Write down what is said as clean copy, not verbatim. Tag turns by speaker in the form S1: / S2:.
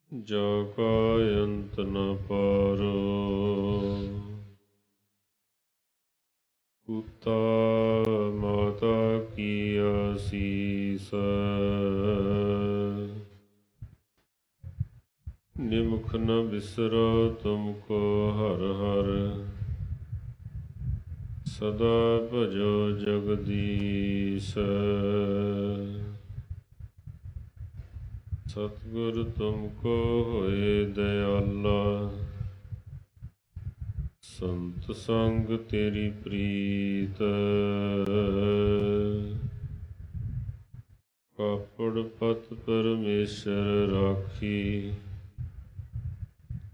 S1: ਜਾ ਕਾ ਅੰਤ ਨ ਪਾਰੋ। ਪੂਤਾ ਮਾਤਾ ਕੀ ਆਸੀਸ, ਨਿਮਖ ਨ ਬਿਸਰੋ ਤੁਮ ਕੋ ਹਰਿ ਹਰਿ। ਸਦਾ ਭਜੋ ਜਗਦੀਸ਼, ਸਤਿਗੁਰ ਤੁਮ ਕੋ ਹੋਏ ਦਿਆਲਾ। ਸੰਤ ਸੰਗ ਤੇਰੀ ਪ੍ਰੀਤ, ਕਾਪੜ ਪਤ ਪਰਮੇਸ਼ਰ ਰਾਖੀ।